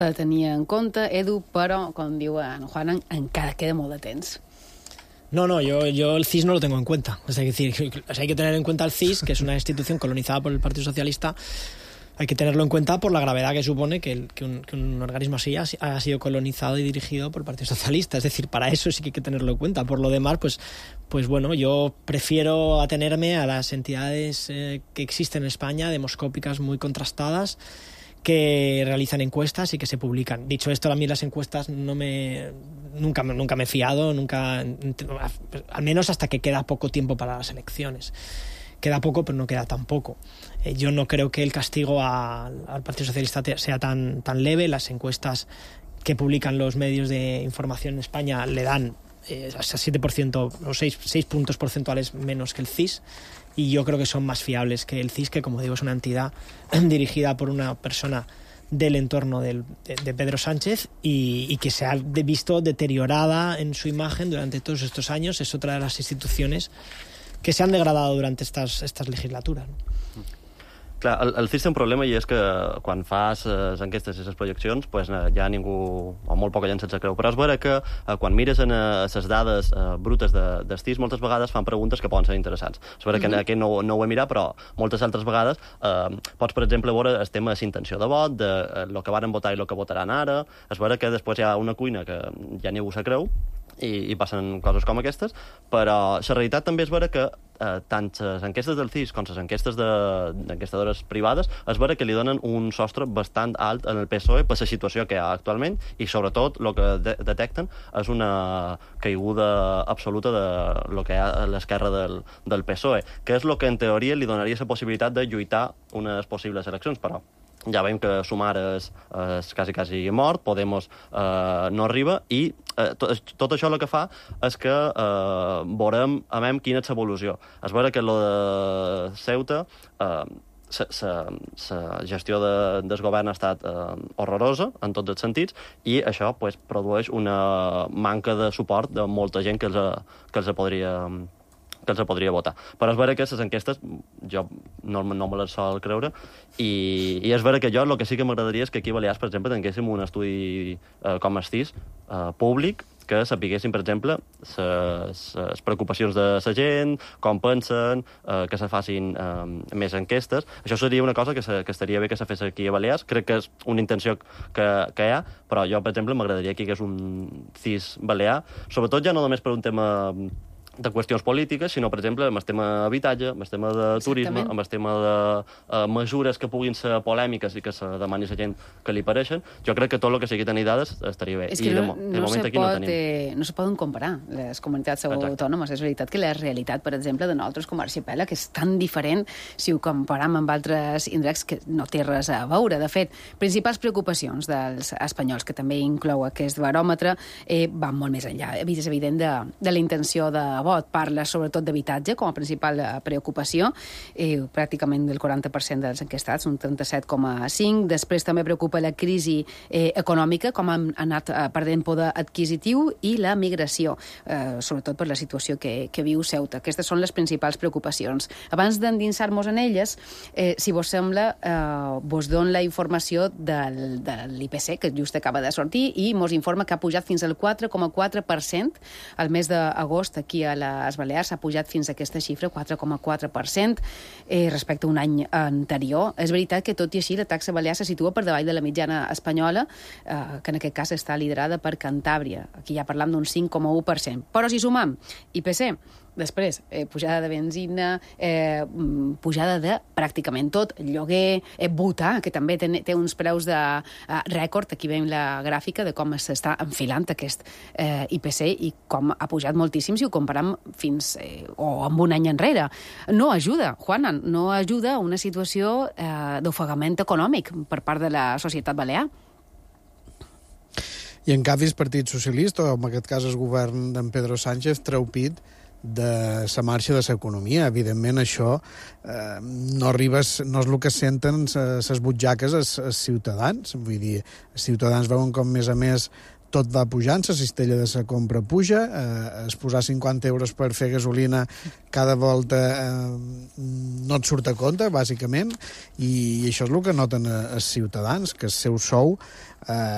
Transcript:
a tenir en compte, Edu, però, com diu en Juan, encara queda molt de temps. No, yo el CIS no lo tengo en cuenta. Es decir, hay que tener en cuenta el CIS, que es una institución colonizada por el Partido Socialista. Hay que tenerlo en cuenta por la gravedad que supone que un organismo así ha sido colonizado y dirigido por el Partido Socialista. Es decir, para eso sí que hay que tenerlo en cuenta. Por lo demás, pues bueno, yo prefiero atenerme a las entidades que existen en España, demoscópicas muy contrastadas, que realizan encuestas y que se publican. Dicho esto, a mí las encuestas nunca me he fiado, al menos hasta que queda poco tiempo para las elecciones. Queda poco, pero no queda tan poco. Yo no creo que el castigo al Partido Socialista sea tan leve. Las encuestas que publican los medios de información en España le dan hasta 7% o 6 puntos porcentuales menos que el CIS, y yo creo que son más fiables que el CIS, que, como digo, es una entidad dirigida por una persona del entorno de Pedro Sánchez y que se ha visto deteriorada en su imagen durante todos estos años. Es otra de las instituciones que se han degradado durante estas legislaturas, ¿no? Clar, el CIS té un problema, i és que quan fas les enquestes i les projeccions pues, ja ningú, o molt poca gent se'ls creu. Però és vera que quan mires en les dades brutes del CIS, moltes vegades fan preguntes que poden ser interessants. És vera que aquest no ho he mirat, però moltes altres vegades pots, per exemple, veure el tema de intenció de vot, de el que varen votar i el que votaran ara. És vera que després hi ha una cuina que ja ningú se creu, i passen coses com aquestes, però la realitat també és vera que tant les enquestes del CIS com les enquestes d'enquestadores privades és vera que li donen un sostre bastant alt en el PSOE per la situació que hi ha actualment, i sobretot el que detecten és una caiguda absoluta de lo que hi ha a l'esquerra del PSOE, que és el que en teoria li donaria la possibilitat de lluitar unes possibles eleccions, però ja veiem que Sumar és quasi mort, Podemos no arriba, i tot això el que fa és que veurem quina és l'evolució. És vera que lo de Ceuta, la gestió del govern ha estat horrorosa en tots els sentits, i això produeix una manca de suport de molta gent que els podria votar. Però és vera que les enquestes jo no me les sol creure, i és vera que jo el que sí que m'agradaria és que aquí a Balears, per exemple, tinguéssim un estudi com el CIS públic, que sapiguéssim, per exemple, les preocupacions de la gent, com pensen, que se facin més enquestes. Això seria una cosa que estaria bé que se fes aquí a Balears. Crec que és una intenció que hi ha, però jo, per exemple, m'agradaria que hi hagués un CIS balear, sobretot ja no només per un tema de qüestions polítiques, sinó, per exemple, amb el tema d'habitatge, amb el tema de turisme, amb el tema de mesures que puguin ser polèmiques i que se demani a la gent que li pareixen. Jo crec que tot el que sigui tenir dades estaria bé. És que no se poden comparar les comunitats autònomes. És veritat que la realitat, per exemple, de nosaltres com a arxipèlag és tan diferent si ho comparam amb altres indrets que no té res a veure. De fet, principals preocupacions dels espanyols, que també inclou aquest baròmetre, van molt més enllà. És evident de la intenció de vot. Parla sobretot d'habitatge com a principal preocupació, pràcticament del 40% dels enquestats, un 37,5%. Després també preocupa la crisi econòmica, com han anat perdent poder adquisitiu, i la migració, sobretot per la situació que viu Ceuta. Aquestes són les principals preocupacions. Abans d'endinsar-nos en elles, si vos sembla, vos dono la informació de l'IPC, que just acaba de sortir, i mos informa que ha pujat fins al 4,4% al mes d'agost aquí a les Balears, ha pujat fins a aquesta xifra, 4,4%, respecte a un any anterior. És veritat que, tot i així, la taxa balear se situa per davall de la mitjana espanyola, que en aquest cas està liderada per Cantàbria. Aquí ja parlam d'un 5,1%. Però si sumam IPC, després, pujada de benzina, pujada de pràcticament tot, lloguer, votar, que també té uns preus de rècord. Aquí veiem la gràfica de com s'està enfilant aquest IPC i com ha pujat moltíssim si ho comparam fins o amb un any enrere. No ajuda, Juana, no ajuda una situació d'ofegament econòmic per part de la societat balear. I en canvi el Partit Socialista, o en aquest cas el govern d'en Pedro Sánchez, treu pit de la marxa de l'economia. Evidentment, això no és el que senten les butxaques als ciutadans. Vull dir, els ciutadans veuen com, més a més, tot va pujant, la cistella de la compra puja, es posar 50 euros per fer gasolina cada volta no et surt a compte, bàsicament, i això és el que noten els ciutadans, que el seu sou